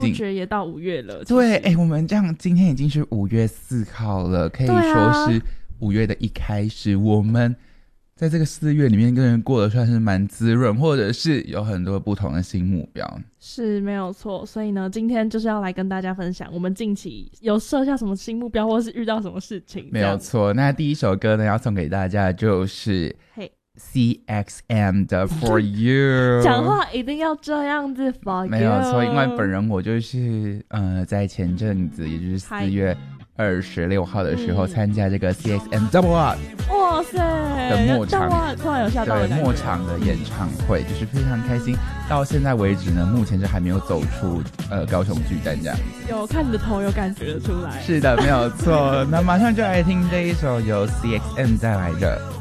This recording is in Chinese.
不觉也到5月了。 对，我们这样今天已经是5月4号了，可以说是5月的一开始。我们在这个4月里面跟人过得算是蛮滋润，或者是有很多不同的新目标， 是没有错。所以呢，今天就是要来跟大家分享我们近期有设下什么新目标，或是遇到什么事情。 没有错。那第一首歌呢要送给大家就是CXM 的 For You 讲话一定要这样子 For You， 没有错，因为本人我就是在前阵子也就是4月26号的时候参加这个 CXM Double Up 哇塞的末场， 突然有吓到的感觉， 对，末场的演唱会就是非常开心。到现在为止呢，目前是还没有走出高雄巨蛋这样子。 有看你的头有感觉得出来。 是的，没有错。那马上就来听这一首由 CXM 带来的